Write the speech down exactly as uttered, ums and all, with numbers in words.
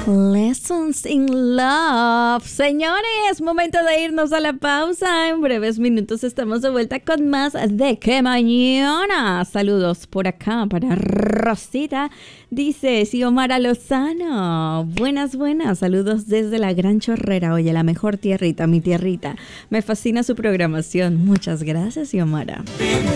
Lessons in Love. Señores, momento de irnos a la pausa. En breves minutos estamos de vuelta con más de Que Mañana. Saludos por acá para Rosita. Dice Xiomara Lozano. Buenas, buenas. Saludos desde la Gran Chorrera. Oye, la mejor tierrita, mi tierrita. Me fascina su programación. Muchas gracias, Xiomara.